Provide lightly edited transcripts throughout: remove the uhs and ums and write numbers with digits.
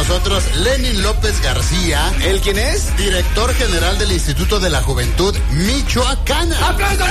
nosotros Lenin López García. ¿Él quién es? Director general del Instituto de la Juventud Michoacana. ¡Aplausos!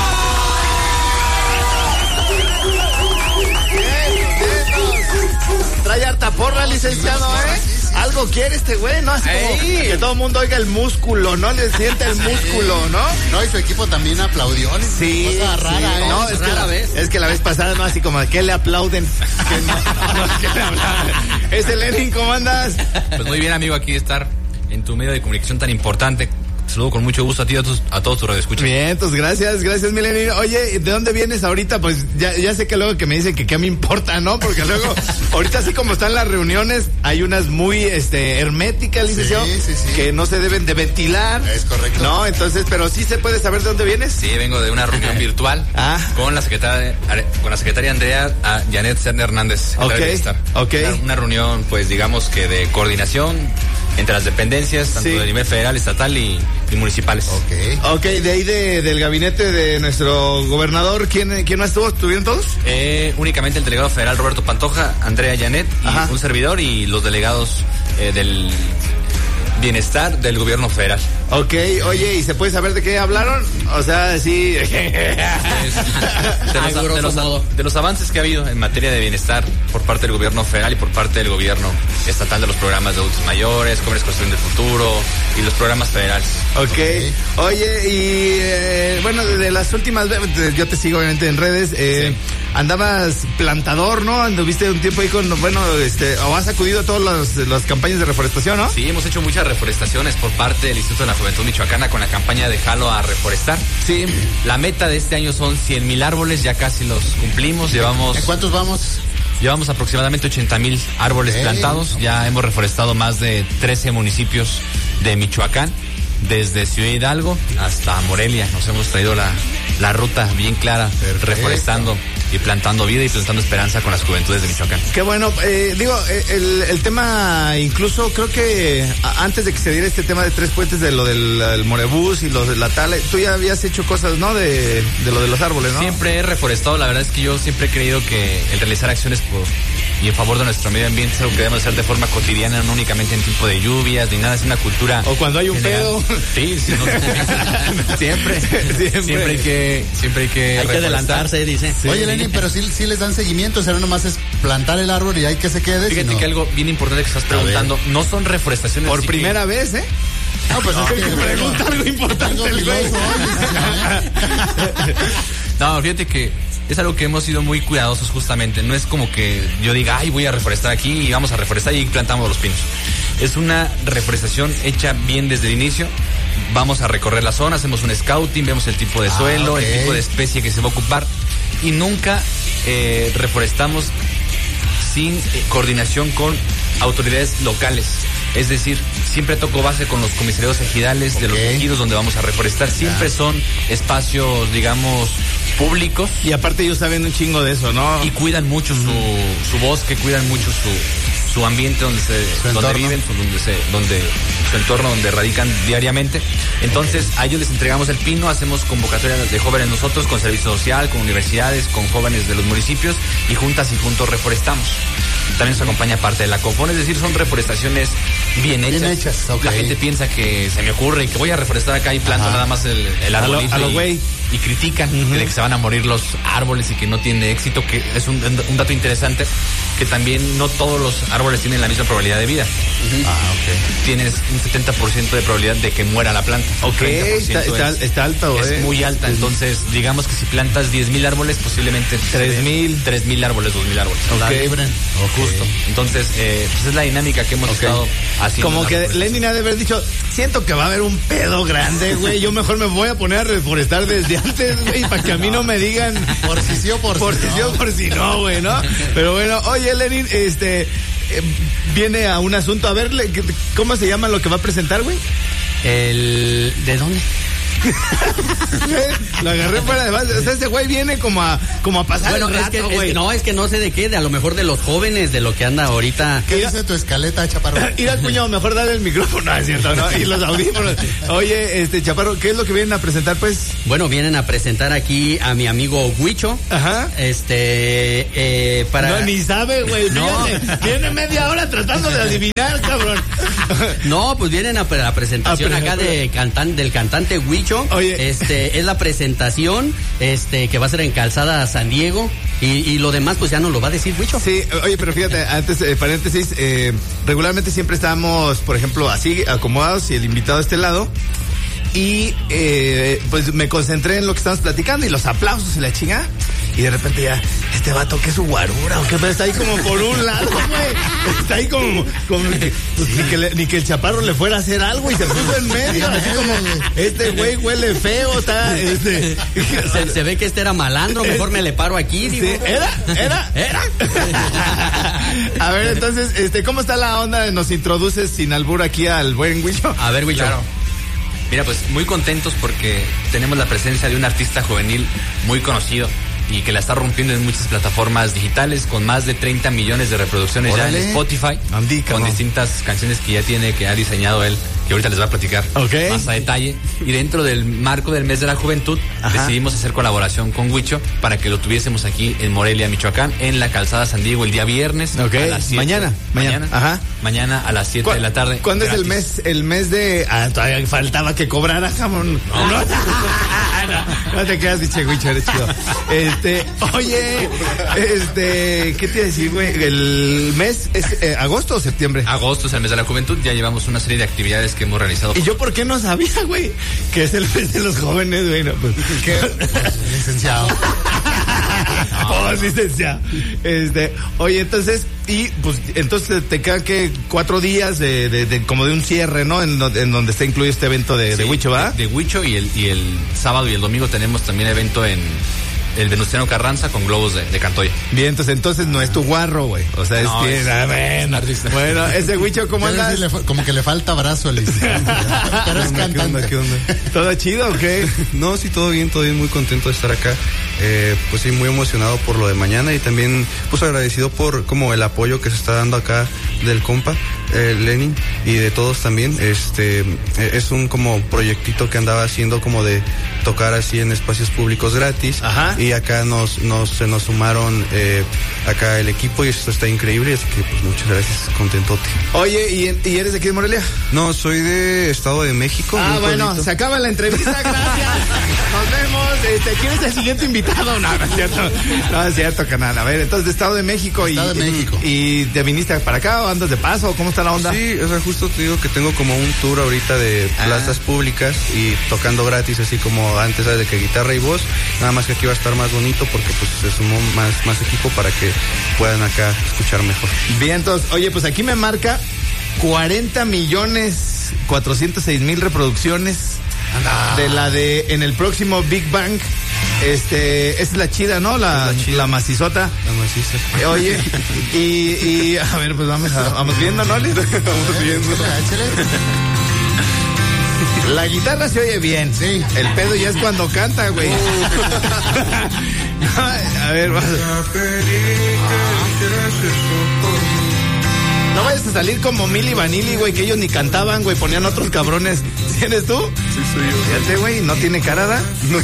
Trae harta porra, licenciado, ¿eh? Sí. Algo quiere este güey, ¿no? Así como que todo el mundo oiga el músculo, ¿no? Le siente el músculo, ¿no? No, y su equipo también aplaudió. Sí, cosa rara, ¿eh? No, es que la vez pasada, ¿no? Así como, ¿qué le aplauden? ¿Qué le aplauden? Lenin, ¿cómo andas? Pues muy bien, amigo, aquí estar en tu medio de comunicación tan importante. Saludo con mucho gusto a ti y a todos tus radioescuchas. Bien, entonces gracias, mi Lenin. Oye, ¿de dónde vienes ahorita? Pues ya sé que luego que me dicen que qué me importa, ¿no? Porque luego, ahorita así como están las reuniones, hay unas muy herméticas, licenciado, sí. que no se deben de ventilar. Es correcto. No, entonces, pero sí se puede saber de dónde vienes. Sí, vengo de una reunión virtual con la secretaria Andrea Janet Serna Hernández. Ok. Una reunión, pues digamos que de coordinación entre las dependencias, tanto de nivel federal, estatal y municipales. Ok, de ahí del gabinete de nuestro gobernador, ¿quién más estuvo? ¿Estuvieron todos? Únicamente el delegado federal Roberto Pantoja, Andrea Janet y un servidor y los delegados del bienestar del gobierno federal. Ok, oye, ¿y se puede saber de qué hablaron? O sea, sí. De los avances que ha habido en materia de bienestar por parte del gobierno federal y por parte del gobierno estatal, de los programas de adultos mayores, Jóvenes Construyendo el Futuro y los programas federales. Ok. Oye, y bueno, de las últimas veces, yo te sigo obviamente en redes, andabas plantador, ¿no? Anduviste un tiempo ahí con, o has acudido a todas las campañas de reforestación, ¿no? Sí, hemos hecho muchas reforestaciones por parte del Instituto de la Juventud Michoacana con la campaña de Jalo a Reforestar. Sí. La meta de este año son 100,000 árboles, ya casi los cumplimos. ¿En cuántos vamos? Llevamos aproximadamente 80,000 árboles plantados. Ya hemos reforestado más de 13 municipios de Michoacán, desde Ciudad Hidalgo hasta Morelia. Nos hemos traído la ruta bien clara, reforestando y plantando vida y plantando esperanza con las juventudes de Michoacán. Qué bueno, el tema, incluso creo que antes de que se diera este tema de Tres Puentes, de lo del Morebús y lo de la tala, tú ya habías hecho cosas, ¿no? De lo de los árboles, ¿no? Siempre he reforestado, la verdad es que yo siempre he creído que el realizar acciones y en favor de nuestro medio ambiente es algo que debemos hacer de forma cotidiana, no únicamente en tiempo de lluvias ni nada, es una cultura. O cuando hay un pedo. Sí, no, siempre hay que adelantarse, dice. Sí. Oye, Lenin, pero sí les dan seguimiento, o sea, no nomás es plantar el árbol y hay que se quede. Fíjate que algo bien importante que estás preguntando, no son reforestaciones. Por primera vez, ¿eh? No, pues es que pregunta algo importante el güey. No, fíjate que es algo que hemos sido muy cuidadosos justamente. No es como que yo diga, voy a reforestar aquí y vamos a reforestar y plantamos los pinos. Es una reforestación hecha bien desde el inicio. Vamos a recorrer la zona, hacemos un scouting, vemos el tipo de suelo, el tipo de especie que se va a ocupar y nunca reforestamos sin coordinación con autoridades locales. Es decir, siempre toco base con los comisariados ejidales de los ejidos donde vamos a reforestar. Siempre son espacios, digamos, públicos. Y aparte ellos saben un chingo de eso, ¿no? Y cuidan mucho su bosque, cuidan mucho su ambiente donde viven, donde su entorno donde radican diariamente. Entonces a ellos les entregamos el pino, hacemos convocatorias de jóvenes nosotros con servicio social, con universidades, con jóvenes de los municipios y juntas y juntos reforestamos. También nos acompaña parte de la COFON, es decir, son reforestaciones bien hechas. La gente piensa que se me ocurre que voy a reforestar acá y planto nada más el arbolito a lo güey. Y critican de que se van a morir los árboles y que no tiene éxito, que es un dato interesante, que también no todos los árboles tienen la misma probabilidad de vida. Tienes un 70% de probabilidad de que muera la planta. Está alto, es muy alta. Entonces, digamos que si plantas 10,000 árboles, posiblemente 3,000 árboles, 2,000 árboles. Justo. Entonces, pues es la dinámica que hemos estado haciendo. Como que Lenin ha de haber dicho, siento que va a haber un pedo grande, güey, yo mejor me voy a poner a reforestar desde antes, güey, para que a mí no me digan por si sí o por si no, güey, ¿no? Pero bueno, oye, Lenin, viene a un asunto, a ver, ¿cómo se llama lo que va a presentar, güey? ¿De dónde? Lo agarré fuera de base. O sea, ese güey viene como a pasar bueno, el rato, güey. Es que no sé de qué, a lo mejor de los jóvenes, de lo que anda ahorita. ¿Qué dice tu escaleta, Chaparro? Ir al cuñado, mejor dale el micrófono, no, es cierto, ¿no? Y los audífonos. Oye, Chaparro, ¿qué es lo que vienen a presentar, pues? Bueno, vienen a presentar aquí a mi amigo Huicho. Ajá. Para... No, ni sabe, güey. No. Viene media hora tratando de adivinar, cabrón. No, pues vienen a la presentación acá del cantante Huicho. Oye. Es la presentación, que va a ser en Calzada San Diego. Y lo demás, pues ya nos lo va a decir Huicho. Sí, oye, pero fíjate, antes, paréntesis, regularmente siempre estábamos, por ejemplo, así acomodados y el invitado a este lado. Y pues me concentré en lo que estábamos platicando y los aplausos y la chingada. Y de repente ya, este vato, ¿qué es su guarura? ¿O qué? Pero está ahí como por un lado, güey. Está ahí como que, pues, ni que el Chaparro le fuera a hacer algo y se puso en medio. Así como, este güey huele feo, está, Se ve que era malandro, mejor me le paro aquí. Digo. Sí, ¿Era? A ver, entonces, ¿cómo está la onda? ¿Nos introduces sin albur aquí al buen Huicho? A ver, Huicho. Claro. Mira, pues muy contentos porque tenemos la presencia de un artista juvenil muy conocido y que la está rompiendo en muchas plataformas digitales con más de 30 millones de reproducciones. ¡Órale! Ya en Spotify, con distintas canciones que ya tiene, que ha diseñado él, que ahorita les va a platicar más a detalle. Y dentro del marco del mes de la juventud, decidimos hacer colaboración con Huicho para que lo tuviésemos aquí en Morelia, Michoacán, en la Calzada San Diego el día viernes. A las 7. Mañana. Ajá. Mañana a las 7 de la tarde. ¿Cuándo gratis. Es el mes de... todavía faltaba que cobrara, jamón. No te quedas, biche Huicho, eres chido. Oye, ¿qué te iba a decir, güey? ¿El mes es agosto o septiembre? Agosto es el mes de la juventud, ya llevamos una serie de actividades que hemos realizado. ¿Y yo por qué no sabía, güey? Que es el mes de los jóvenes, güey. No, pues, ¿qué? Licenciado. Licenciado. Oye, entonces, entonces te quedan que 4 días de como de un cierre, ¿no? En donde está incluido este evento de Huicho, ¿va? De Huicho y el sábado y el domingo tenemos también evento en el Venustiano Carranza con globos de Cantoya. Bien, entonces no es tu guarro, güey. O sea, no, es artista. Bueno, ese Huicho, ¿cómo andas? Como que le falta brazo al pero es cantante. ¿Qué onda? ¿Todo chido o qué? No, sí, todo bien, muy contento de estar acá. Pues sí, muy emocionado por lo de mañana y también pues agradecido por como el apoyo que se está dando acá del compa Lenin y de todos también. Es un como proyectito que andaba haciendo como de tocar así en espacios públicos gratis. Ajá. Y acá se nos sumaron acá el equipo y esto está increíble, así que pues muchas gracias, contentote. Oye, ¿y eres de aquí de Morelia? No, soy de Estado de México. Bueno, se acaba la entrevista, gracias. Nos vemos. ¿Quién es el siguiente invitado? No es cierto. No es cierto, canal. A ver, entonces de Estado de México. Estado de México. ¿Y te viniste para acá o andas de paso? ¿Cómo está la onda? Sí, o sea, justo te digo que tengo como un tour ahorita de plazas públicas y tocando gratis, así como antes, ¿sabes? De que guitarra y voz. Nada más que aquí va a estar más bonito porque pues se sumó más equipo para que puedan acá escuchar mejor. Bien, entonces, oye, pues aquí me marca 40,406,000 reproducciones de la de en el próximo Big Bang. Es la chida, ¿no? La macizota. La maciza. Oye, y a ver, pues vamos viendo, ¿no? Vamos viendo. La guitarra se oye bien. Sí. El pedo ya es cuando canta, güey. A ver, vas. No vayas a salir como Milli Vanilli, güey, que ellos ni cantaban, güey, ponían otros cabrones. ¿Tienes tú? Sí, soy yo. Fíjate, güey, ¿no tiene cara, da? No.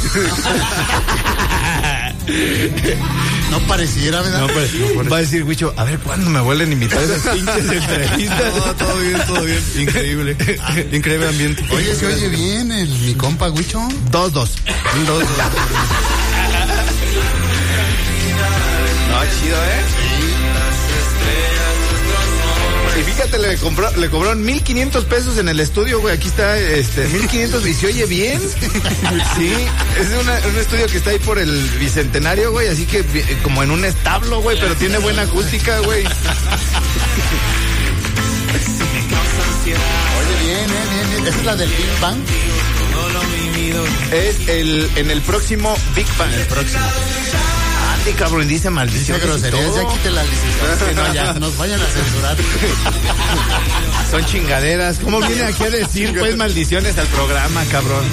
No pareciera, ¿verdad? No pareciera. Va a decir, Huicho, a ver, ¿cuándo me vuelven a invitar a esas pinches entrevistas? No, todo bien. Increíble. Increíble ambiente. Oye, se oye bien mi compa Huicho. 2-2. No, chido, Y fíjate, le cobraron 1,500 pesos en el estudio, güey. Aquí está, 1,500 y se oye bien. Sí, es un estudio que está ahí por el Bicentenario, güey. Así que como en un establo, güey, pero tiene buena acústica, güey. Oye, bien. ¿Esa es la del Big Bang? Es en el próximo Big Bang. El próximo. ofende, cabrón, dice maldición. Dice groserías, ya quite la licencia. Que no, ya nos vayan a censurar. Son chingaderas. ¿Cómo viene aquí a decir, pues, maldiciones al programa, cabrón?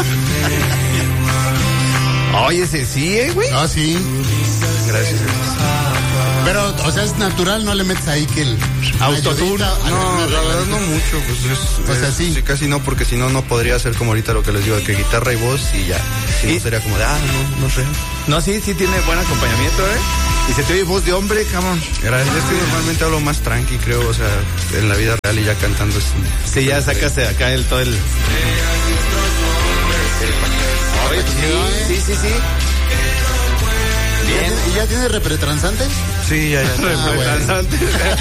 Oye, sí, güey. No, sí. Gracias. Pero, o sea, es natural, no le metes ahí que el autotune. No, la verdad no mucho, pues O sea, sí. casi no, porque si no, no podría ser como ahorita lo que les digo, que guitarra y voz y ya. Si no, sería como de, no sé. No, sí tiene buen acompañamiento, Y se te oye voz de hombre, cabrón. Gracias, es que normalmente hablo más tranqui, creo, o sea, en la vida real y ya cantando es... Sí, ya sacas de acá todo el... Sí. Bien. ¿Y ya tiene repretransante? Sí, ya. Representante.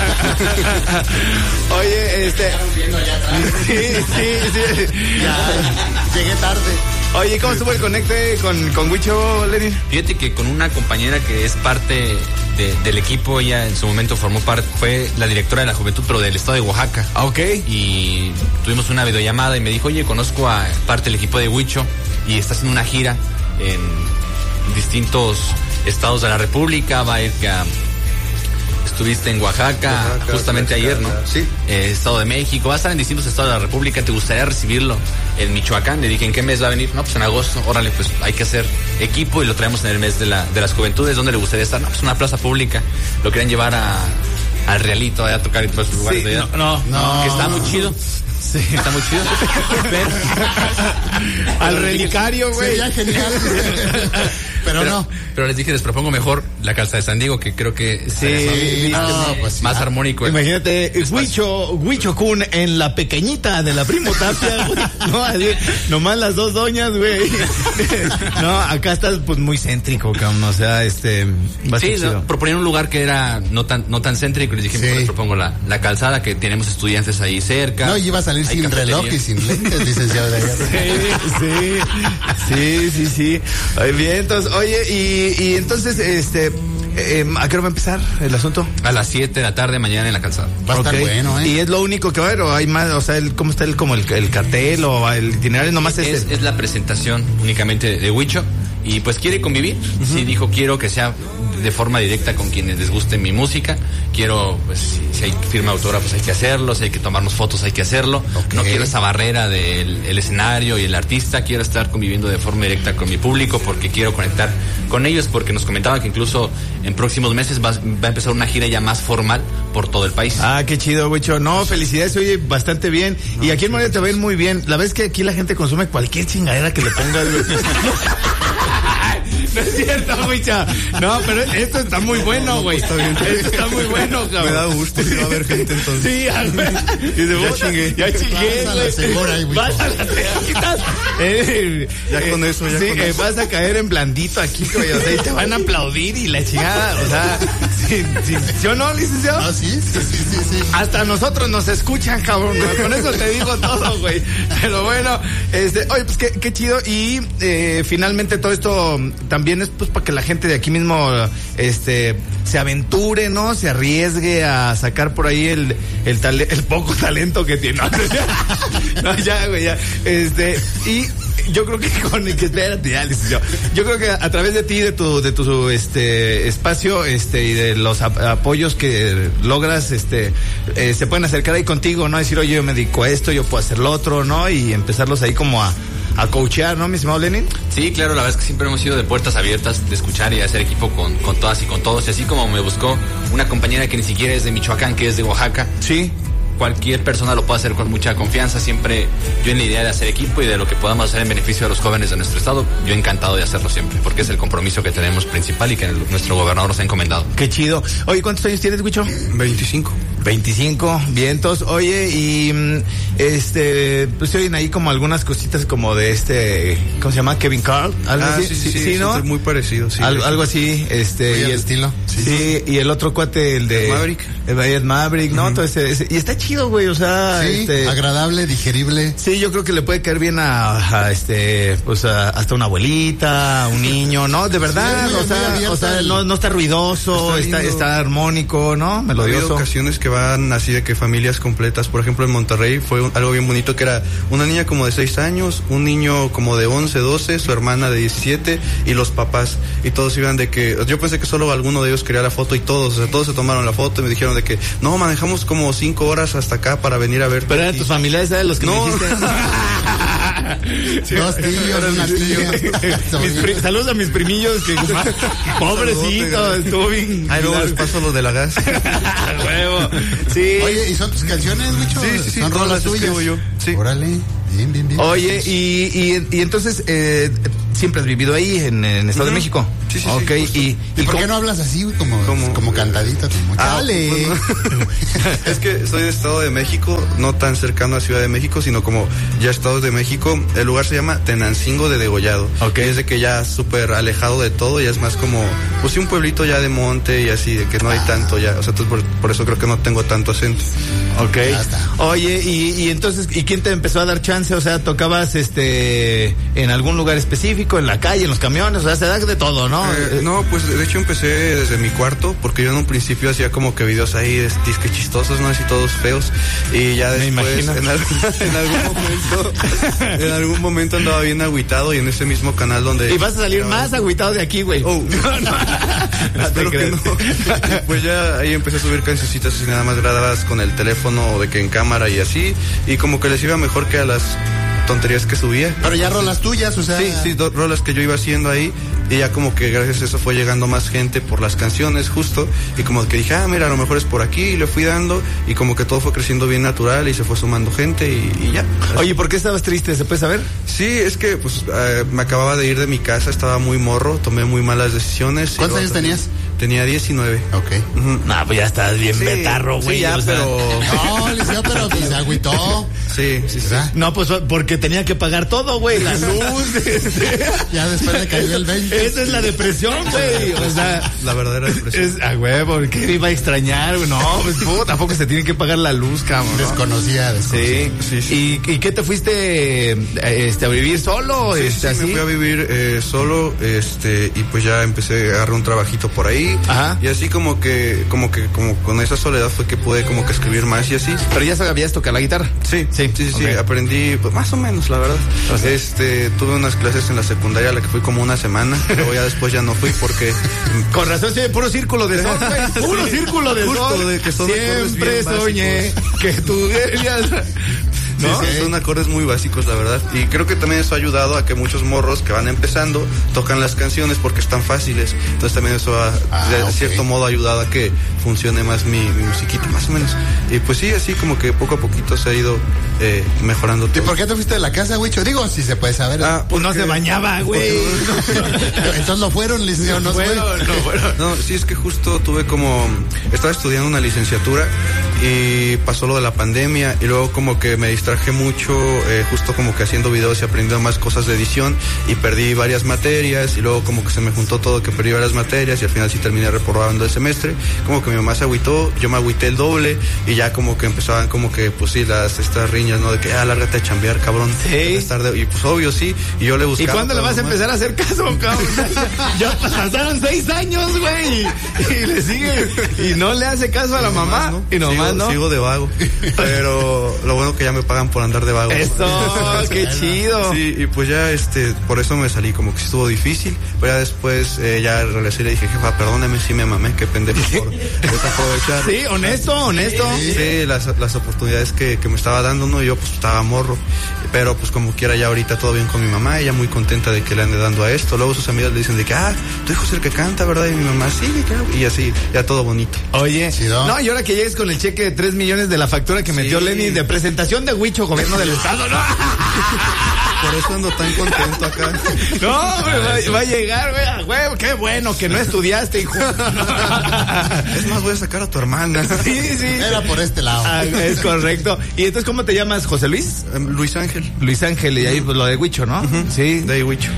Oye, Sí. Ya, llegué tarde. Oye, ¿cómo estuvo el conecte con Huicho, Lenin? Fíjate que con una compañera que es parte del equipo, ella en su momento fue la directora de la juventud, pero del estado de Oaxaca. Ok. Y tuvimos una videollamada y me dijo, oye, conozco a parte del equipo de Huicho y está haciendo una gira en distintos estados de la República, va a ir estuviste en Oaxaca justamente ayer, ¿no? Sí. Estado de México, va a estar en distintos estados de la República, ¿te gustaría recibirlo en Michoacán? Le dije, ¿en qué mes va a venir? No, pues en agosto, órale, pues hay que hacer equipo y lo traemos en el mes de las juventudes. ¿Dónde le gustaría estar? No, pues una plaza pública, lo querían llevar al Realito, a tocar en todos los lugares de allá. No. Que está muy chido. Sí, está muy chido. Al relicario, güey. Sí, ya genial. Pero les dije, les propongo mejor la calza de San Diego, que creo que más armónico. Imagínate, Huicho Kun en la pequeñita de la Primo Tapia, güey. No, así, nomás las dos doñas, güey. No, acá estás pues muy céntrico, cabrón. O sea, proponían un lugar que era no tan céntrico. Les dije, mejor les propongo la calzada, que tenemos estudiantes ahí cerca. No, y iba a salir sin reloj y sin lentes, licenciado de allá. Sí. Bien, entonces, oye, y entonces, ¿a qué hora va a empezar el asunto? A las 7 de la tarde mañana en la calzada. Va a estar bueno, ¿Y es lo único que va a haber o hay más? O sea, ¿cómo está el cartel o el itinerario? Nomás es la presentación únicamente de Huicho y pues quiere convivir. Sí, dijo, quiero que sea de forma directa con quienes les guste mi música. Quiero, pues, si hay firma de autógrafos, pues hay que hacerlo. Si hay que tomarnos fotos, hay que hacerlo. Okay. No quiero esa barrera del escenario y el artista. Quiero estar conviviendo de forma directa con mi público porque quiero conectar con ellos, porque nos comentaba que incluso en próximos meses va a empezar una gira ya más formal por todo el país. Ah, qué chido, Huicho. No, felicidades, oye, bastante bien. No, y aquí en Morelia te va a ir muy bien. La verdad es que aquí la gente consume cualquier chingadera que le pongas, güey. No es cierto, Huicha. No, pero esto está muy bueno, güey. Está bien. Esto está muy bueno, cabrón. Me da gusto si va a haber gente entonces. Sí, ya chingué. Vas a la segura, güey. Vas a la segura. Ya con eso, con eso. Vas a caer en blandito aquí, güey. O sea, y te van a aplaudir y la chingada. O sea, ¿sí o no, licenciado? Ah, sí. Hasta nosotros nos escuchan, cabrón. Con eso te digo todo, güey. Pero bueno, oye, pues qué chido. Y finalmente todo esto también es pues para que la gente de aquí mismo se aventure, ¿no? Se arriesgue a sacar por ahí el poco talento que tiene. No, ya, güey, ya. Y yo creo que yo creo que a través de ti, de tu espacio, y de los apoyos que logras, se pueden acercar ahí contigo, ¿no? Decir, oye, yo me dedico a esto, yo puedo hacer lo otro, ¿no? Y empezarlos ahí como a coachear, ¿no, mi estimado Lenin? Sí, claro, la verdad es que siempre hemos sido de puertas abiertas, de escuchar y hacer equipo con todas y con todos. Y así como me buscó una compañera que ni siquiera es de Michoacán, que es de Oaxaca. Sí. Cualquier persona lo puede hacer con mucha confianza. Siempre yo en la idea de hacer equipo y de lo que podamos hacer en beneficio de los jóvenes de nuestro estado, yo encantado de hacerlo siempre, porque es el compromiso que tenemos principal y que nuestro gobernador nos ha encomendado. Qué chido. Oye, ¿cuántos años tienes, Huicho? 25, vientos. Oye, y pues se oyen ahí como algunas cositas como de ¿cómo se llama? Kevin Carl, algo así. Sí, ¿no? Es muy parecido, sí. Algo así, y el estilo. Sí, y el otro cuate, el de Maverick. Maverick, ¿no? Todo y está chido, güey, o sea, sí, agradable, digerible. Sí, yo creo que le puede caer bien pues hasta una abuelita, un niño, ¿no? De verdad, sí, o sea, no está ruidoso, está armónico, ¿no? Melodioso. Hay ocasiones que van así de que familias completas. Por ejemplo, en Monterrey fue algo bien bonito, que era una niña como de 6 años, un niño como de 11, 12, su hermana de 17 y los papás. Y todos iban de que, yo pensé que solo alguno de ellos quería la foto y todos se tomaron la foto y me dijeron de que, no, manejamos como 5 horas hasta acá para venir a verte. Pero eran tus familiares, ¿sabes? Los que no. me dijiste. Sí, 2 tíos, una tía. Saludos a mis primillos que pobrecito, estuvo bien. Ahí luego les paso lo de la gas. Huevo. Sí. Oye, ¿y son tus canciones, Wicho? Sí, son rolas tuyas. Yo. Sí. Órale, bien. Oye, y entonces siempre has vivido ahí en Estado de México. Sí. Okay. ¿Y por qué no hablas así, güey? Como cantadita. Dale. Bueno, es que soy de Estado de México, no tan cercano a Ciudad de México, sino como ya Estado de México. El lugar se llama Tenancingo de Degollado. Okay. Es de que ya súper alejado de todo, ya es más como, pues sí, un pueblito ya de monte y así, de que no hay tanto ya. O sea, entonces por eso creo que no tengo tanto acento. Ok. Oye, y entonces, ¿y quién te empezó a dar chance? O sea, ¿tocabas en algún lugar específico, en la calle, en los camiones? O sea, se da de todo, ¿no? No, pues de hecho empecé desde mi cuarto, porque yo en un principio hacía como que videos ahí disque chistosos, ¿no? Así todos feos. Y ya después, en algún momento andaba bien agüitado y en ese mismo canal donde... Y vas a salir más agüitado de aquí, güey. Oh. Espero que no. Pues ya ahí empecé a subir cancioncitas así nada más grabadas con el teléfono de que en cámara y así, y como que les iba mejor que a las tonterías que subía. Pero ya rolas tuyas, o sea... Sí, 2 rolas que yo iba haciendo ahí, y ya como que gracias a eso fue llegando más gente por las canciones justo, y como que dije, mira, a lo mejor es por aquí, y le fui dando, y como que todo fue creciendo bien natural, y se fue sumando gente, y ya. Oye, ¿por qué estabas triste? ¿Se puede saber? Sí, es que pues me acababa de ir de mi casa, estaba muy morro, tomé muy malas decisiones. ¿Cuántos años tenías? Tenía 19. Ok. Nah, pues ya estás bien betarro, güey. Sí, ya, pero... No, Liceo, pero pues se agüitó. Sí. No, pues porque tenía que pagar todo, güey. La luz. Ya después le cayó el 20. Esa es la depresión, güey. O sea, la verdadera depresión. Es a huevo, ¿qué me iba a extrañar? No, pues tampoco se tiene que pagar la luz, cabrón. Desconocida. Sí. ¿Y qué te fuiste a vivir solo? Sí, así? me fui a vivir solo, y pues ya empecé a agarrar un trabajito por ahí. Ajá. Y así como con esa soledad fue que pude como que escribir más y así. Pero ya sabías tocar la guitarra. Sí, okay. Aprendí pues, más o menos, la verdad. Okay. Tuve unas clases en la secundaria a la que fui como una semana, pero ya después ya no fui porque... Con razón, sí, puro círculo de sol, güey. Puro círculo de sol. De que son siempre soñé que tú debías... ¿no? Sí, son acordes muy básicos, la verdad. Y creo que también eso ha ayudado a que muchos morros que van empezando tocan las canciones porque están fáciles. Entonces también eso de cierto modo ha ayudado a que funcione más mi musiquita, más o menos. Y pues sí, así como que poco a poquito se ha ido mejorando todo. ¿Y por qué te fuiste de la casa, Wicho? Digo, si se puede saber. Pues no se bañaba, güey. Entonces lo fueron, licenciado, no fueron. No, sí, es que justo estaba estudiando una licenciatura y pasó lo de la pandemia y luego como que me distraje mucho, justo como que haciendo videos y aprendiendo más cosas de edición y perdí varias materias y luego como que se me juntó todo que perdí varias materias y al final sí terminé reprobando el semestre, como que mi mamá se agüitó, yo me agüité el doble y ya como que empezaban como que pues sí estas riñas, ¿no? De que lárgate a chambear, cabrón. Sí. Y pues obvio sí, y yo le buscaba. ¿Y cuándo le vas a empezar a hacer caso, cabrón? Ya pasaron 6 años, güey. Y le sigue y no le hace caso a la mamá. ¿No? Y nomás sigo de vago. Pero lo bueno que ya me pagan por andar de vago. Eso, qué chido. Sí, y pues ya por eso me salí, como que estuvo difícil, pero ya después ya regresé y le dije, jefa, perdóneme si me mamé, qué pendejo por desaprovechar. Sí, honesto. Sí, las oportunidades que me estaba dando, ¿no? Yo pues estaba morro, pero pues como quiera ya ahorita todo bien con mi mamá, ella muy contenta de que le ande dando a esto. Luego sus amigas le dicen de que, tu hijo es el que canta, ¿verdad? Y mi mamá, sí, claro. Y así, ya todo bonito. Oye, no, y ahora que llegues con el cheque de 3 millones de la factura que metió Lenin de presentación de Wicho, gobierno del estado, ¿no? Por eso ando tan contento acá. No, hombre, va a llegar, güey, qué bueno que no estudiaste, hijo. Es más, voy a sacar a tu hermana. Sí. Era por este lado. Es correcto. ¿Y entonces cómo te llamas, José Luis? Luis Ángel. Luis Ángel, y ahí pues lo de Wicho, ¿no? Sí. De ahí Wicho.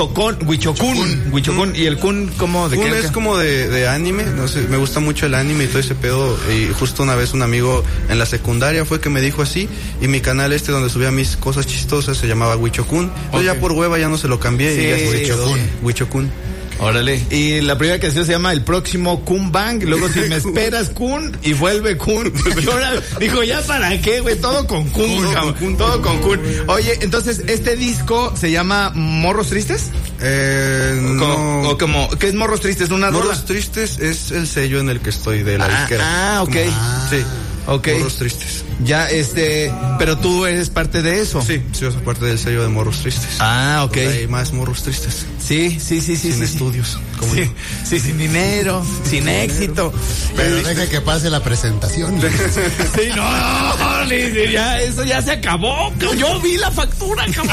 Wichokun. ¿Y el kun cómo? ¿De kun qué? Es como de anime, no sé, me gusta mucho el anime y todo ese pedo. Y justo una vez un amigo en la secundaria fue que me dijo así, y mi canal donde subía mis cosas chistosas se llamaba Wichokun. Entonces ya por hueva ya no se lo cambié y ya se quedó Wichokun. Órale. Y la primera canción se llama El Próximo Kun Bang. Luego Si Me Esperas Kun y vuelve Kun. Y ahora dijo, ¿ya para qué, güey? Todo con Kun, cabrón. Todo con Kun. Oye, entonces, ¿este disco se llama Morros Tristes? No. O como, ¿qué es Morros Tristes? ¿Una rola? Morros Tristes es el sello en el que estoy de la disquera. Ok. Sí. Ok. Morros Tristes. Ya, pero tú eres parte de eso. Sí, soy parte del sello de Morros Tristes. Ah, ok. Hay más Morros Tristes. Sí. Sin estudios. Como sí, sin dinero, sin éxito. Pero deja que pase la presentación. Sí, no, ya, eso ya se acabó. Yo vi la factura, cabrón.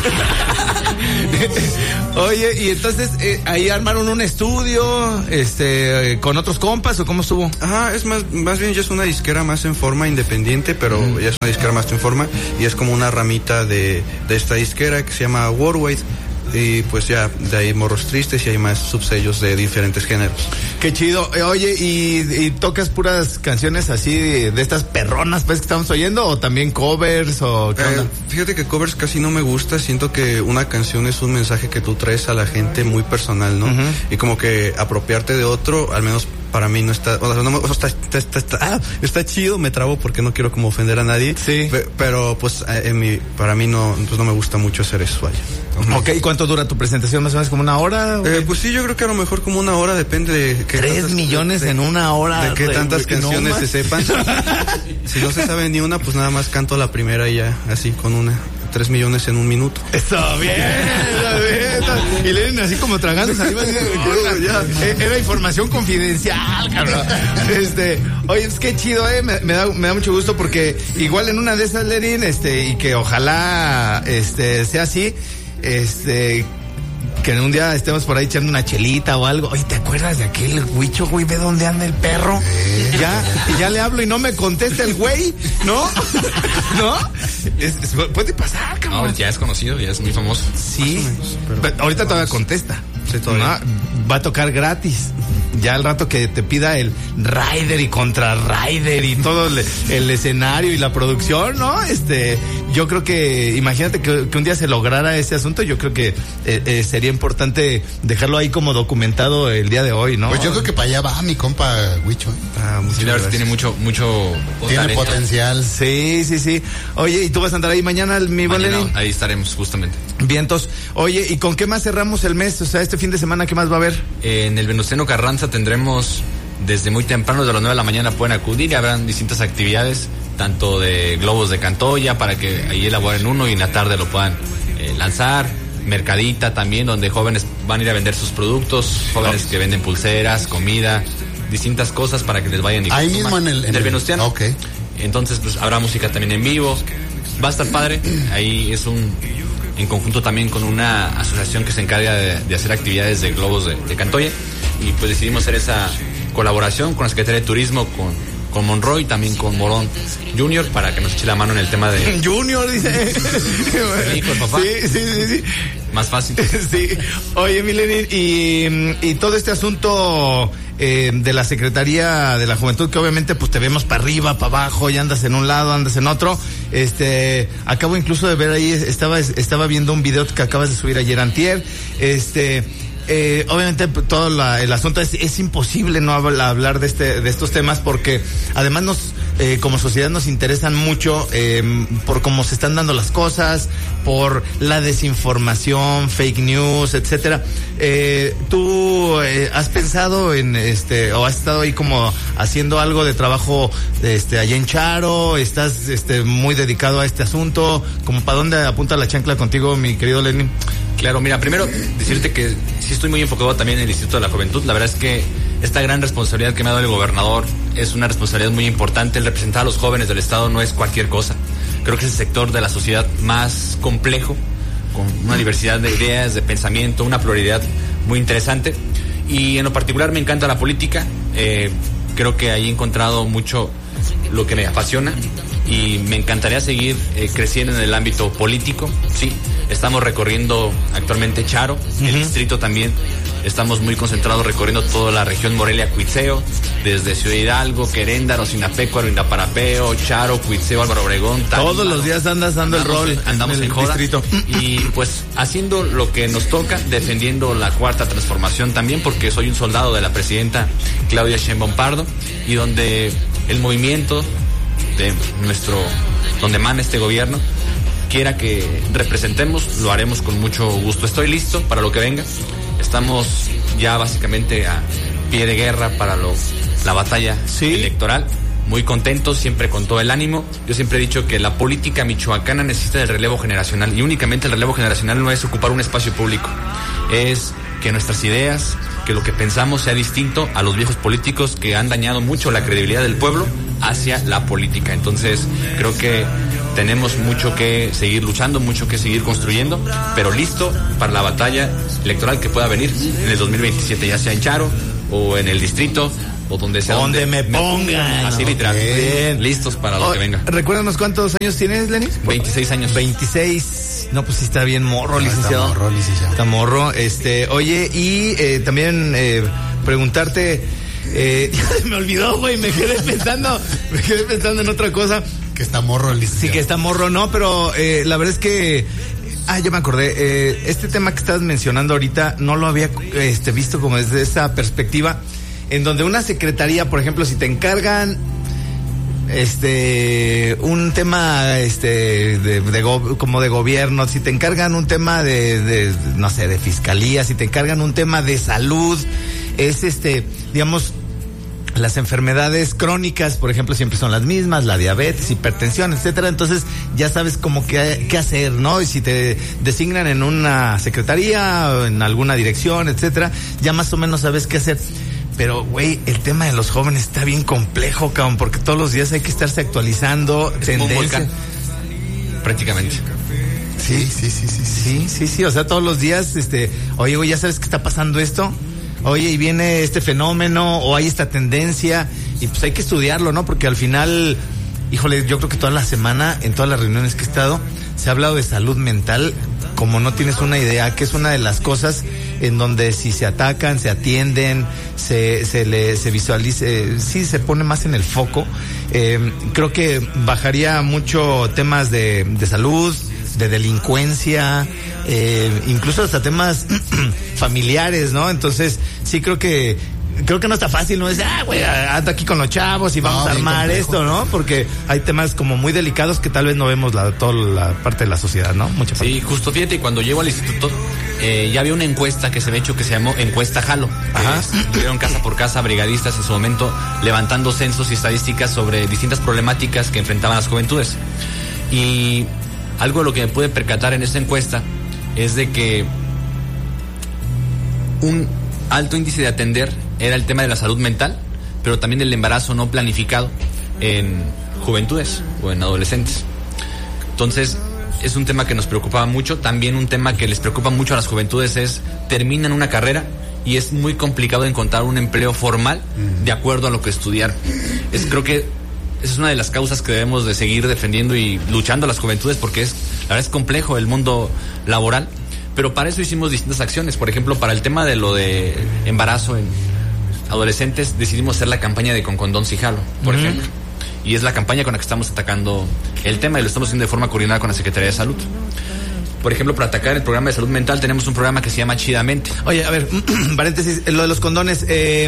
Oye, y entonces ahí armaron un estudio, con otros compas, ¿o cómo estuvo? Ajá, es más bien ya es una disquera más en forma independiente, pero ya es una disquera más en forma y es como una ramita de esta disquera que se llama Worldwide. Y pues ya, de ahí Morros Tristes y hay más subsellos de diferentes géneros. Qué chido. Oye, ¿y tocas puras canciones así de estas perronas pues que estamos oyendo o también covers o qué onda? Fíjate que covers casi no me gusta, siento que una canción es un mensaje que tú traes a la gente muy personal, ¿no? Uh-huh. Y como que apropiarte de otro, al menos para mí no está, está chido, me trabo porque no quiero como ofender a nadie. Sí. Pero pues para mí no me gusta mucho hacer eso, vaya. Uh-huh. Ok, ¿y cuánto dura tu presentación? ¿Más o menos como una hora? Pues sí, yo creo que a lo mejor como una hora, depende de qué 3 millones en una hora. De qué tantas canciones se sepan. Si no se sabe ni una, pues nada más canto la primera y ya, así con una. 3 millones en un minuto. Está bien. Y Lenin así como tragando saliva. Era información confidencial, cabrón. Oye, es que chido, me da mucho gusto porque igual en una de esas, Lenin, y que ojalá, sea así, que en un día estemos por ahí echando una chelita o algo. Oye, ¿te acuerdas de aquel huicho, güey? ¿Ve dónde anda el perro? Ya le hablo y no me contesta el güey, ¿no? ¿No? Puede pasar, cabrón. No, ya es conocido, ya es muy famoso. Sí, pero ahorita todavía contesta. Sí, todavía. No, va a tocar gratis. Ya al rato que te pida el rider y contra rider y todo el escenario y la producción, ¿no? Yo creo que, imagínate que un día se lograra ese asunto, yo creo que sería importante dejarlo ahí como documentado el día de hoy, ¿no? Pues yo creo que para allá va mi compa Huicho. Sí, la verdad tiene mucho tiene potencial. Sí. Oye, ¿y tú vas a andar ahí mañana, mi buen Lenin? Ahí estaremos, justamente. Vientos. Oye, ¿y con qué más cerramos el mes? O sea, este fin de semana, ¿qué más va a haber? En el Venustiano Carranza tendremos desde muy temprano, desde las 9 de la mañana pueden acudir y habrán distintas actividades, tanto de globos de Cantoya para que ahí elaboren uno y en la tarde lo puedan lanzar. Mercadita también, donde jóvenes van a ir a vender sus productos, jóvenes que venden pulseras, comida, distintas cosas para que les vayan y ahí mismo en el Venustiano. Okay. Entonces pues habrá música también en vivo, va a estar padre. Ahí es en conjunto también con una asociación que se encarga de hacer actividades de globos de Cantoya, y pues decidimos hacer esa colaboración con la Secretaría de Turismo, con Monroy y también con Morón Junior para que nos eche la mano en el tema de... Junior, dice. Sí, hijo, el papá. Sí. Más fácil. Sí. Oye, mi Lenin, y todo este asunto de la Secretaría de la Juventud, que obviamente pues te vemos para arriba, para abajo, y andas en un lado, andas en otro. Acabo incluso de ver ahí, estaba viendo un video que acabas de subir ayer antier, obviamente todo el asunto es imposible no hablar de estos temas porque además como sociedad nos interesan mucho por cómo se están dando las cosas, por la desinformación, fake news, etcétera. ¿Tú has pensado en o has estado ahí como haciendo algo de trabajo allá en Charo? ¿Estás muy dedicado a este asunto? ¿Como para dónde apunta la chancla contigo, mi querido Lenin? Claro, mira, primero decirte que sí estoy muy enfocado también en el Instituto de la Juventud. La verdad es que esta gran responsabilidad que me ha dado el gobernador es una responsabilidad muy importante. El representar a los jóvenes del Estado no es cualquier cosa. Creo que es el sector de la sociedad más complejo, con una diversidad de ideas, de pensamiento, una pluralidad muy interesante. Y en lo particular me encanta la política. Creo que ahí he encontrado mucho lo que me apasiona y me encantaría seguir creciendo en el ámbito político. Sí, estamos recorriendo actualmente Charo, el distrito también, Estamos muy concentrados recorriendo toda la región Morelia-Cuitzeo, desde Ciudad Hidalgo, Queréndaro, Sinapecuaro, Indaparapeo, Charo, Cuitzeo, Álvaro Obregón. Todos los días andas dando el rol. Andamos en joda. Distrito. Y pues haciendo lo que nos toca, defendiendo la cuarta transformación también, porque soy un soldado de la presidenta Claudia Sheinbaum Pardo, y donde el movimiento de donde emana este gobierno quiera que representemos, lo haremos con mucho gusto. Estoy listo para lo que venga. Estamos ya básicamente a pie de guerra para la batalla electoral. Muy contentos, siempre con todo el ánimo. Yo siempre he dicho que la política michoacana necesita del relevo generacional, y únicamente el relevo generacional no es ocupar un espacio público, es que nuestras ideas, que lo que pensamos sea distinto a los viejos políticos que han dañado mucho la credibilidad del pueblo hacia la política. Entonces creo que tenemos mucho que seguir luchando, mucho que seguir construyendo, pero listo para la batalla electoral que pueda venir en el 2027, ya sea en Charo o en el distrito o donde sea. Donde me pongan. Así literal. Bien. Listos para lo que venga. Recuérdanos cuántos años tienes, Lenis. 26 años. 26. No, pues sí está bien morro, licenciado. Está morro. Oye, y también preguntarte, me olvidó, güey, me quedé pensando en otra cosa. Que está morro el licenciado. Sí, que está morro, no, pero la verdad es que ya me acordé. Este tema que estás mencionando ahorita no lo había visto como desde esa perspectiva, en donde una secretaría, por ejemplo, si te encargan un tema como de gobierno, si te encargan un tema de no sé, de fiscalía, si te encargan un tema de salud, es digamos, las enfermedades crónicas, por ejemplo, siempre son las mismas, la diabetes, hipertensión, etcétera. Entonces ya sabes como qué hacer, ¿no? Y si te designan en una secretaría o en alguna dirección, etcétera, ya más o menos sabes qué hacer. Pero, güey, el tema de los jóvenes está bien complejo, cabrón, porque todos los días hay que estarse actualizando. Es como un volcán, prácticamente. Sí, o sea, todos los días, oye, güey, ¿ya sabes qué está pasando esto? Oye, y viene este fenómeno, o hay esta tendencia, y pues hay que estudiarlo, ¿no? Porque al final, híjole, yo creo que toda la semana, en todas las reuniones que he estado, se ha hablado de salud mental, como no tienes una idea, que es una de las cosas en donde si se atacan, se atienden, se visualice, sí se pone más en el foco. Creo que bajaría mucho temas de salud, de delincuencia, incluso hasta temas familiares, ¿no? Entonces, sí creo que no está fácil, no es, güey, ando aquí con los chavos y vamos a armar esto, ¿no? Porque hay temas como muy delicados que tal vez no vemos toda la parte de la sociedad, ¿no? Mucha parte. Sí, justo, fíjate, cuando llego al instituto, ya había una encuesta que se había hecho que se llamó Encuesta Jalo. Ajá. Estuvieron casa por casa brigadistas en su momento levantando censos y estadísticas sobre distintas problemáticas que enfrentaban las juventudes. Y algo de lo que me pude percatar en esta encuesta es de que un alto índice de atender era el tema de la salud mental, pero también del embarazo no planificado en juventudes o en adolescentes. Entonces, es un tema que nos preocupaba mucho. También un tema que les preocupa mucho a las juventudes es, terminan una carrera y es muy complicado encontrar un empleo formal de acuerdo a lo que estudiaron. Creo que esa es una de las causas que debemos de seguir defendiendo y luchando a las juventudes, porque la verdad es complejo el mundo laboral, pero para eso hicimos distintas acciones. Por ejemplo, para el tema de lo de embarazo en adolescentes, decidimos hacer la campaña de Con Condón Sí Jalo, por ejemplo, y es la campaña con la que estamos atacando el tema, y lo estamos haciendo de forma coordinada con la Secretaría de Salud. Por ejemplo, para atacar el programa de salud mental tenemos un programa que se llama Chidamente. Oye, a ver, paréntesis, lo de los condones,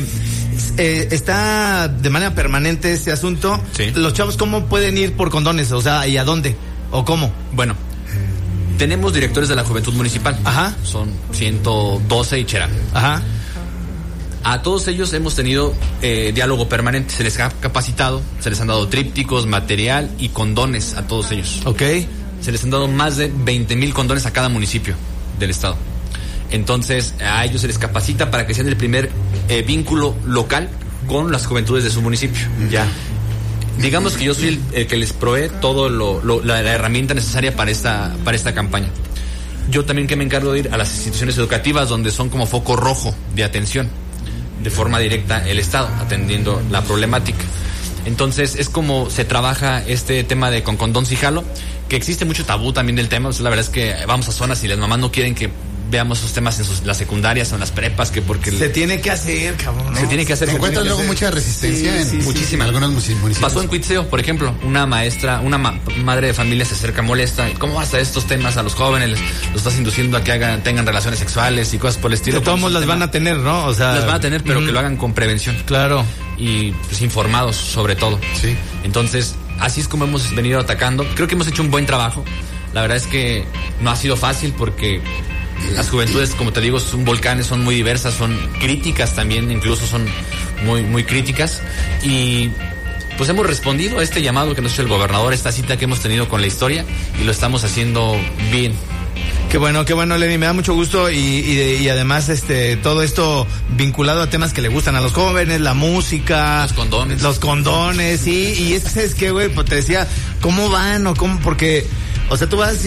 ¿está de manera permanente ese asunto? Sí. ¿Los chavos cómo pueden ir por condones? O sea, ¿y a dónde? ¿O cómo? Bueno, tenemos directores de la Juventud Municipal. Ajá. Son 112 y Cherán. Ajá. A todos ellos hemos tenido diálogo permanente. Se les ha capacitado, se les han dado trípticos, material y condones a todos ellos. Ok. Se les han dado más de 20,000 condones a cada municipio del estado. Entonces, a ellos se les capacita para que sean el primer vínculo local con las juventudes de su municipio. Ya. Digamos que yo soy el que les provee todo la herramienta necesaria para esta campaña. Yo también que me encargo de ir a las instituciones educativas donde son como foco rojo de atención, de forma directa el Estado, atendiendo la problemática. Entonces, es como se trabaja este tema de Con Condón Sí Jalo, que existe mucho tabú también del tema. O sea, la verdad es que vamos a zonas y las mamás no quieren que veamos esos temas en las secundarias o en las prepas, que porque... Se tiene que hacer, cabrón, ¿no? Se tiene que hacer. Se encuentra luego mucha resistencia muchísima. en algunos municipios. Pasó en Cuitzeo, por ejemplo, una maestra, madre de familia se acerca molesta. ¿Cómo vas a estos temas a los jóvenes? Los estás induciendo a que tengan relaciones sexuales y cosas por el estilo. De todos modos las van a tener, ¿no? O sea, las van a tener, pero que lo hagan con prevención. Claro. Y pues informados, sobre todo. Sí. Entonces, así es como hemos venido atacando. Creo que hemos hecho un buen trabajo. La verdad es que no ha sido fácil porque las juventudes, como te digo, son volcanes, son muy diversas, son críticas también, incluso son muy, muy críticas. Y pues hemos respondido a este llamado que nos hizo el gobernador, esta cita que hemos tenido con la historia, y lo estamos haciendo bien. Qué bueno, Lenny, me da mucho gusto y además todo esto vinculado a temas que le gustan a los jóvenes, la música, los condones, sí, y es que ¿sabes qué, güey? Pues te decía, ¿cómo van o cómo? Porque, o sea, tú vas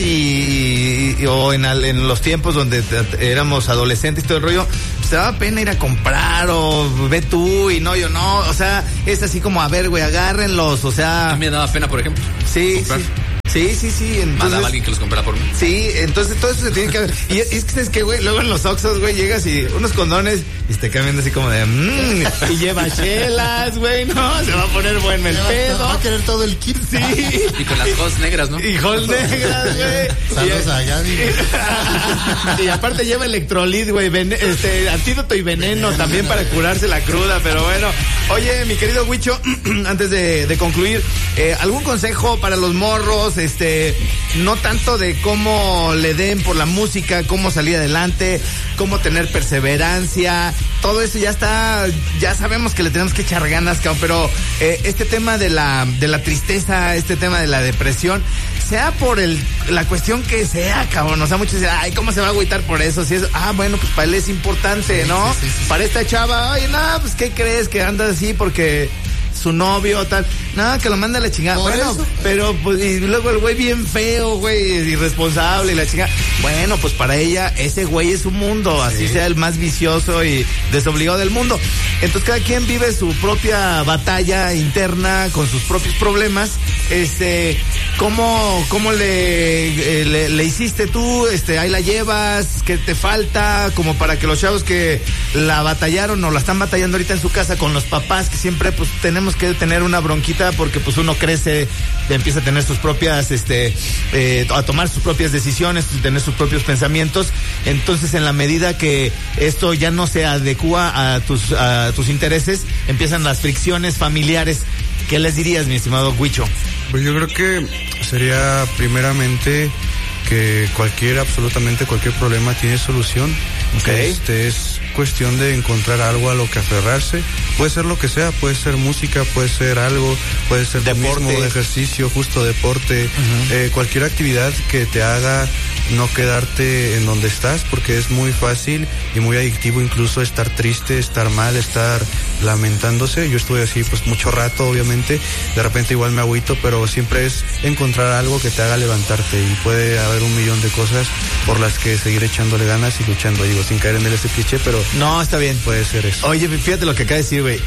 o en los tiempos donde éramos adolescentes y todo el rollo, pues te daba pena ir a comprar o ve tú y no, yo no, o sea, es así como, a ver, güey, agárrenlos, o sea. A mí me daba pena, por ejemplo. Sí, comprar. Sí. Entonces, mandaba a alguien que los comprara por mí. Sí, entonces todo eso se tiene que ver. Y es que es que, güey, luego en los Oxxos, güey, llegas y unos condones y te cambian así como de y lleva chelas, güey, no, se va a poner bueno el pedo. Va a querer todo el kit. Sí. Y con las cosas negras, ¿no? Y cosas negras, güey. Saludos a Gaby. Y aparte lleva electrolit, güey, antídoto y veneno también para curarse la cruda, pero bueno. Oye, mi querido Huicho, antes de concluir, ¿algún consejo para los morros? No tanto de cómo le den por la música, cómo salir adelante, cómo tener perseverancia, todo eso ya sabemos que le tenemos que echar ganas, cabrón, pero este tema de la tristeza, este tema de la depresión, sea por la cuestión que sea, cabrón, o sea, muchos dicen, ay, ¿cómo se va a agüitar por eso? Si es, bueno, pues para él es importante, ¿no? Sí. Para esta chava, oye, no, pues, ¿qué crees? Que anda así porque su novio tal, nada, que lo manda a la chingada. Bueno, pero pues y luego el güey bien feo, güey, irresponsable y la chingada. Bueno, pues para ella ese güey es su mundo, así sea el más vicioso y desobligado del mundo. Entonces cada quien vive su propia batalla interna con sus propios problemas. ¿Cómo le hiciste tú? Ahí la llevas, ¿qué te falta? Como para que los chavos que la batallaron o la están batallando ahorita en su casa con los papás, que siempre pues tenemos que tener una bronquita porque pues uno crece, empieza a tener sus propias, a tomar sus propias decisiones, tener sus propios pensamientos. Entonces en la medida que esto ya no se adecua a tus intereses, empiezan las fricciones familiares. ¿Qué les dirías, mi estimado Huicho? Pues yo creo que sería primeramente que absolutamente cualquier problema tiene solución. Okay. Es cuestión de encontrar algo a lo que aferrarse. Puede ser lo que sea, puede ser música, puede ser algo, puede ser deporte, mismo, ejercicio, justo deporte, cualquier actividad que te haga no quedarte en donde estás, porque es muy fácil y muy adictivo incluso estar triste, estar mal, estar lamentándose. Yo estuve así pues mucho rato, obviamente, de repente igual me agüito, pero siempre es encontrar algo que te haga levantarte, y puede haber 1,000,000 de cosas por las que seguir echándole ganas y luchando, digo, sin caer en ese cliché, pero no, está bien, puede ser eso. Oye, fíjate lo que acaba de decir, güey,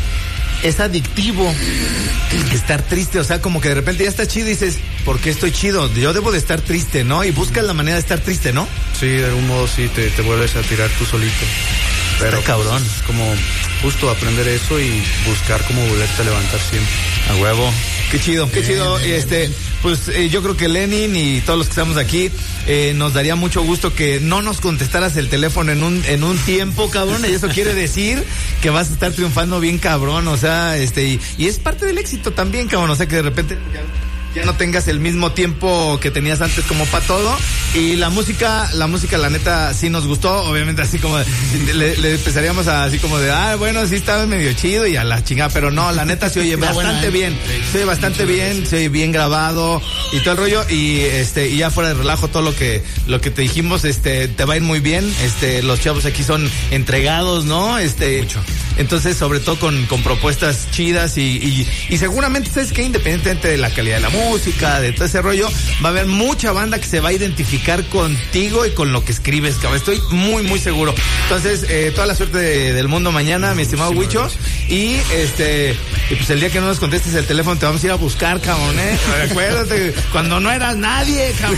es adictivo estar triste, o sea, como que de repente ya estás chido y dices, ¿por qué estoy chido? Yo debo de estar triste, ¿no? Y buscas la manera de estar triste, ¿no? Sí, de algún modo sí, te vuelves a tirar tú solito. Pero está cabrón. Pues, como justo aprender eso y buscar cómo volverte a levantar siempre. A huevo. Qué chido, qué chido. Pues yo creo que Lenin y todos los que estamos aquí, nos daría mucho gusto que no nos contestaras el teléfono en un tiempo, cabrón, y eso quiere decir que vas a estar triunfando bien, cabrón, o sea, y es parte del éxito también, cabrón, o sea, que de repente ya no tengas el mismo tiempo que tenías antes como para todo. Y la música la neta sí nos gustó, obviamente así como le empezaríamos a así como de, bueno, sí estaba medio chido y a la chingada, pero no, la neta se oye bastante bien, se oye bastante bien, se oye bien grabado y todo el rollo, y ya fuera de relajo, todo lo que te dijimos, te va a ir muy bien, los chavos aquí son entregados, ¿no? Mucho. Entonces, sobre todo con propuestas chidas y seguramente, ¿sabes qué? Independientemente de la calidad de la música, de todo ese rollo, va a haber mucha banda que se va a identificar contigo y con lo que escribes, cabrón. Estoy muy, muy seguro. Entonces, toda la suerte del mundo mañana, mi estimado Huicho. Y pues el día que no nos contestes el teléfono te vamos a ir a buscar, cabrón, Acuérdate, cuando no eras nadie, cabrón.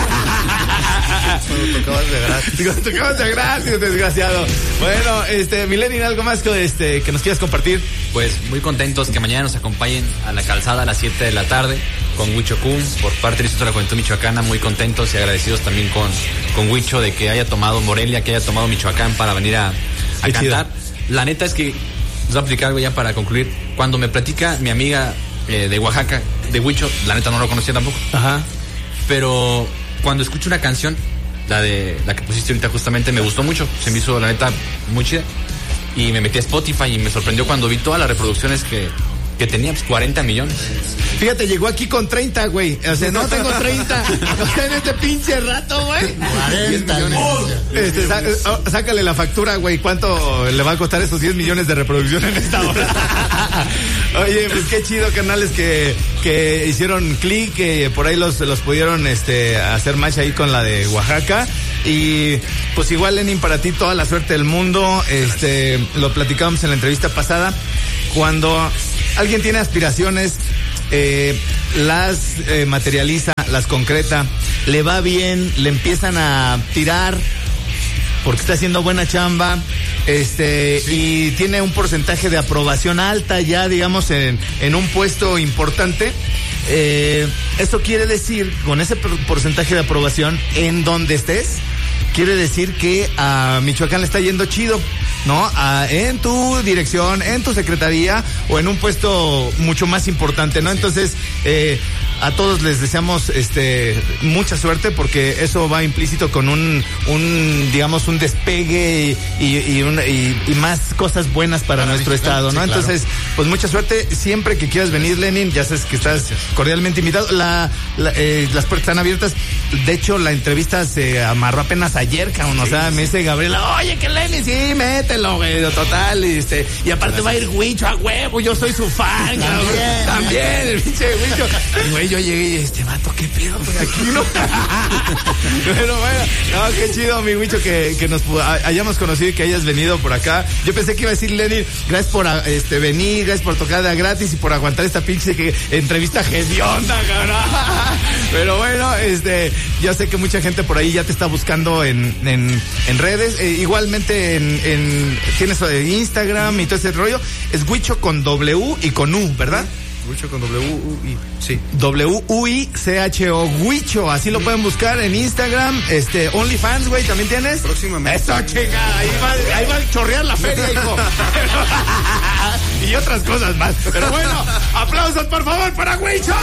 Cuando tocabas de gratis. Cuando tocabas de gratis, desgraciado. Bueno, Milenio, ¿algo más que nos quieras compartir? Pues muy contentos que mañana nos acompañen a la calzada a las 7 de la tarde con Huicho Kun por parte del Instituto de la Juventud Michoacana. Muy contentos y agradecidos también con Huicho de que haya tomado Morelia, que haya tomado Michoacán para venir a cantar. La neta es que les voy a platicar algo ya para concluir. Cuando me platica mi amiga de Oaxaca, de Huicho, la neta no lo conocía tampoco. Ajá. Pero cuando escucho una canción, la que pusiste ahorita justamente, me gustó mucho. Se me hizo la neta muy chida. Y me metí a Spotify y me sorprendió cuando vi todas las reproducciones que tenía, pues 40 millones. Fíjate, llegó aquí con 30, güey. O sea, no tengo 30. O sea, en este pinche rato, güey. 40 millones. Sácale la factura, güey. ¿Cuánto le va a costar esos 10 millones de reproducción en esta hora? Oye, pues qué chido, canales que hicieron clic, que por ahí los pudieron hacer match ahí con la de Oaxaca. Y pues igual, Lenin, para ti toda la suerte del mundo. Lo platicamos en la entrevista pasada. Cuando alguien tiene aspiraciones, las materializa, las concreta, le va bien, le empiezan a tirar porque está haciendo buena chamba, y tiene un porcentaje de aprobación alta ya, digamos, en un puesto importante. Eso quiere decir, con ese porcentaje de aprobación, en donde estés, quiere decir que a Michoacán le está yendo chido, ¿no? En tu dirección, en tu secretaría o en un puesto mucho más importante, ¿no? Entonces, a todos les deseamos mucha suerte, porque eso va implícito con un despegue y más cosas buenas para nuestro estado, ¿no? Sí, claro. Entonces, pues mucha suerte. Siempre que quieras venir, Lenin, ya sabes que estás cordialmente invitado. Las puertas están abiertas. De hecho, la entrevista se amarró apenas ayer, cabrón. O sea, me dice Gabriela, oye, que Lenin, sí, mételo, güey, total. Y aparte va a ir Huicho a huevo, yo soy su fan, cabrón. También, el pinche Huicho. Güey, yo llegué y vato, qué pedo, por aquí, ¿no? Pero bueno, no, qué chido, mi Huicho, que nos hayamos conocido y que hayas venido por acá. Yo pensé que iba a decir, Lenin, gracias por venir, gracias por tocar de gratis y por aguantar esta pinche entrevista hedionda, cabrón. Pero bueno, yo sé que mucha gente por ahí ya te está buscando en redes. Igualmente tienes Instagram y todo ese rollo. Es Huicho con W y con U, ¿verdad? Huicho con W-U-I, sí. W-U-I-C-H-O, Huicho, así lo pueden buscar en Instagram. OnlyFans, güey, ¿también tienes? Próximamente. Eso, chica, ahí va a chorrear la feria, hijo. Y otras cosas más. Pero bueno, aplausos, por favor, para Huicho.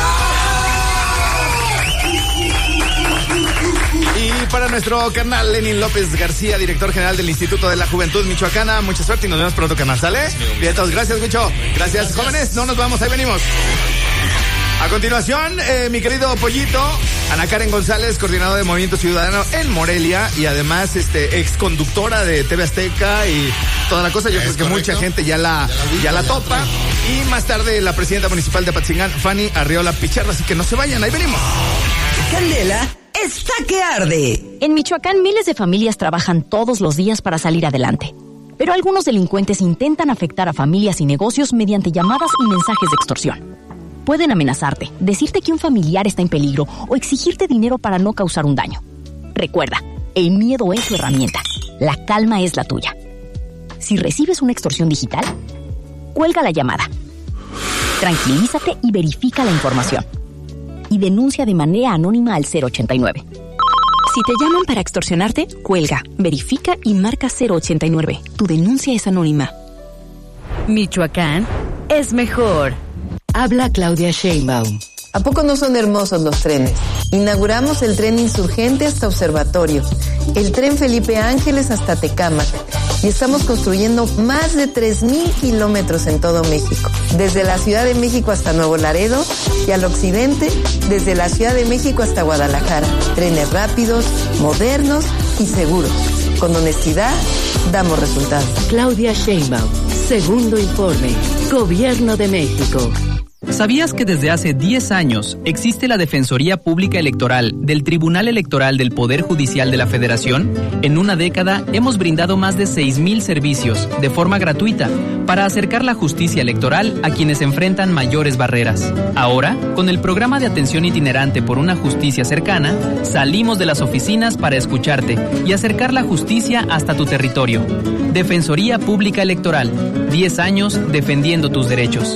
Y para nuestro carnal Lenin López García, director general del Instituto de la Juventud Michoacana, mucha suerte y nos vemos pronto, carnal, ¿sale? Bien, todos, gracias, Huicho. Gracias, jóvenes, no nos vamos, ahí venimos. A continuación, mi querido Pollito, Ana Karen González, coordinadora de Movimiento Ciudadano en Morelia y además ex conductora de TV Azteca y toda la cosa. Yo creo que mucha gente ya la topa. Y más tarde la presidenta municipal de Apatzingán, Fanny Arriola Pichardo, así que no se vayan, ahí venimos. Candela está que arde. En Michoacán, miles de familias trabajan todos los días para salir adelante. Pero algunos delincuentes intentan afectar a familias y negocios mediante llamadas y mensajes de extorsión. Pueden amenazarte, decirte que un familiar está en peligro o exigirte dinero para no causar un daño. Recuerda, el miedo es tu herramienta. La calma es la tuya. Si recibes una extorsión digital, cuelga la llamada. Tranquilízate y verifica la información. Y denuncia de manera anónima al 089. Si te llaman para extorsionarte, cuelga, verifica y marca 089. Tu denuncia es anónima. Michoacán es mejor. Habla Claudia Sheinbaum. ¿A poco no son hermosos los trenes? Inauguramos el tren Insurgente hasta Observatorio, el tren Felipe Ángeles hasta Tecámac, y estamos construyendo más de 3,000 kilómetros en todo México, desde la Ciudad de México hasta Nuevo Laredo y al occidente, desde la Ciudad de México hasta Guadalajara. Trenes rápidos, modernos y seguros. Con honestidad, damos resultados. Claudia Sheinbaum, segundo informe, Gobierno de México. ¿Sabías que desde hace 10 años existe la Defensoría Pública Electoral del Tribunal Electoral del Poder Judicial de la Federación? En una década hemos brindado más de 6,000 servicios de forma gratuita para acercar la justicia electoral a quienes enfrentan mayores barreras. Ahora, con el programa de atención itinerante por una justicia cercana, salimos de las oficinas para escucharte y acercar la justicia hasta tu territorio. Defensoría Pública Electoral, 10 años defendiendo tus derechos.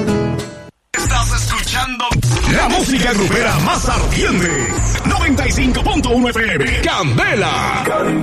La música grupera más ardiente. 95.1 FM. Candela.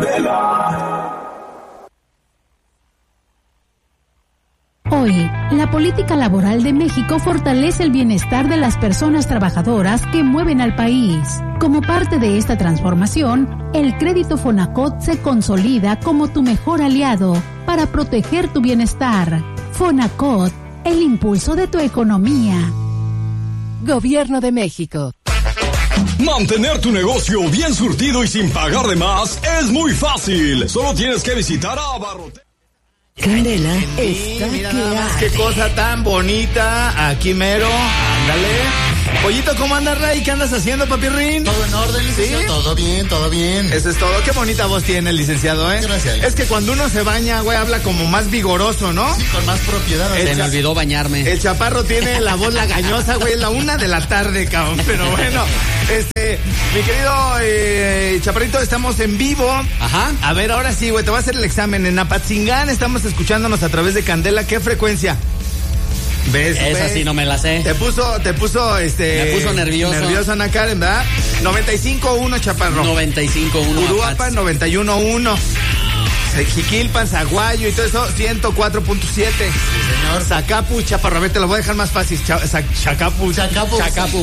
Hoy, la política laboral de México fortalece el bienestar de las personas trabajadoras que mueven al país. Como parte de esta transformación, el crédito Fonacot se consolida como tu mejor aliado para proteger tu bienestar. Fonacot, el impulso de tu economía. Gobierno de México. Mantener tu negocio bien surtido y sin pagar de más es muy fácil. Solo tienes que visitar a Abarrotes. Candela está mira nada más qué cosa tan bonita. Aquí mero, ándale. Pollito, ¿cómo andas, Rey? ¿Qué andas haciendo, papirrín? Todo en orden, licenciado. ¿Sí? Todo bien, todo bien. Eso es todo. Qué bonita voz tiene el licenciado, ¿eh? Gracias. Es que cuando uno se baña, güey, habla como más vigoroso, ¿no? Sí, con más propiedad. Se me olvidó bañarme. El chaparro tiene la voz lagañosa, güey, 1:00 p.m, cabrón. Pero bueno, mi querido Chaparrito, estamos en vivo. Ajá. A ver, ahora sí, güey, te voy a hacer el examen. En Apatzingán estamos escuchándonos a través de Candela. ¿Qué frecuencia? ¿Ves? Esa sí no me la sé. Te puso Me puso nervioso. Nervioso, Ana Karen, ¿verdad? 95.1, Chaparro. 95.1. Uruapan, 91.1. Jiquilpan, Zaguayo y todo eso, 104.7. Sí, señor. Zacapu, Chaparro. A ver, te lo voy a dejar más fácil. Chacapu, Zaparro.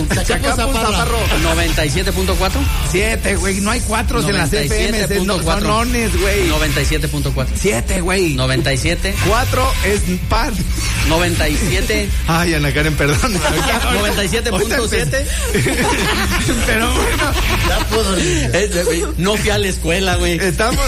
97.4. 7, güey. No hay 4 en las FM. No, nones, güey. 97.4. 7, güey. 97. 4 es par. 97. Ay, Ana Karen, perdón. 97.7. Pero bueno. Ya puedo. No fui a la escuela, güey. Estamos,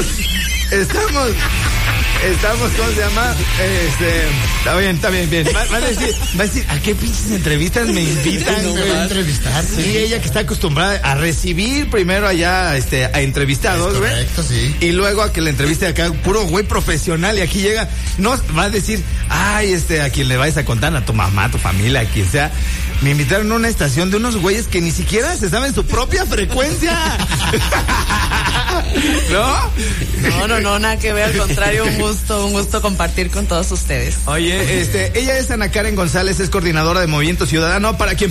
¿cómo se llama? Está bien. Va a decir, ¿a qué pinches entrevistas me invitan? No me va a entrevistar. Sí, ella que está acostumbrada a recibir primero allá, a entrevistados, güey. Correcto, sí. Y luego a que la entreviste acá, puro güey profesional, y aquí llega, no, va a decir, ay, a quien le vayas a contar, a tu mamá, a tu familia, a quien sea. Me invitaron a una estación de unos güeyes que ni siquiera se saben su propia frecuencia. No, nada que ver, al contrario, un gusto compartir con todos ustedes. Oye, ella es Ana Karen González, es coordinadora de Movimiento Ciudadano, para quien